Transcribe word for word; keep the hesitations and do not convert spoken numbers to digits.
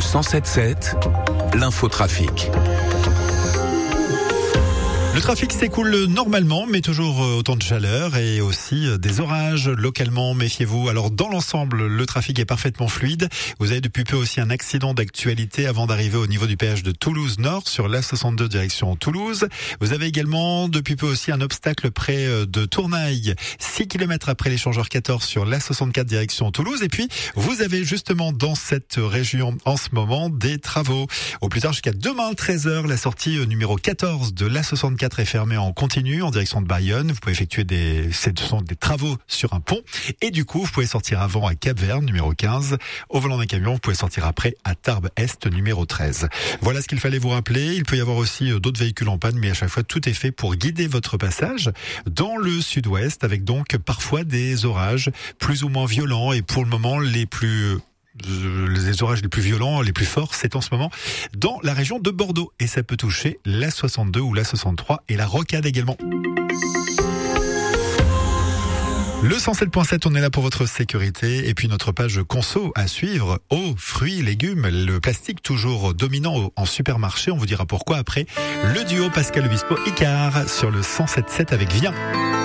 cent sept sept, l'infotrafic. Le trafic s'écoule normalement, mais toujours autant de chaleur et aussi des orages localement. Méfiez-vous. Alors dans l'ensemble, le trafic est parfaitement fluide. Vous avez depuis peu aussi un accident d'actualité avant d'arriver au niveau du péage de Toulouse Nord sur l'A soixante-deux direction Toulouse. Vous avez également depuis peu aussi un obstacle près de Tournaille, six kilomètres après l'échangeur quatorze sur l'A soixante-quatre direction Toulouse. Et puis vous avez justement dans cette région en ce moment des travaux. Au plus tard jusqu'à demain treize heures, la sortie numéro quatorze de l'A soixante-quatre est fermée en continu en direction de Bayonne. Vous pouvez effectuer des, ce sont des travaux sur un pont. Et du coup, vous pouvez sortir avant à Cap-Verne, numéro quinze. Au volant d'un camion, vous pouvez sortir après à Tarbes-Est, numéro treize. Voilà ce qu'il fallait vous rappeler. Il peut y avoir aussi d'autres véhicules en panne, mais à chaque fois, tout est fait pour guider votre passage dans le sud-ouest, avec donc parfois des orages plus ou moins violents. Et pour le moment, les plus les orages les plus violents, les plus forts, c'est en ce moment dans la région de Bordeaux. Et ça peut toucher l'A soixante-deux ou l'A soixante-trois et la Rocade également. Le cent sept point sept, on est là pour votre sécurité. Et puis notre page conso à suivre. Eau, fruits, légumes, le plastique toujours dominant en supermarché. On vous dira pourquoi après le duo Pascal Obispo Icare sur le cent sept point sept avec Viens.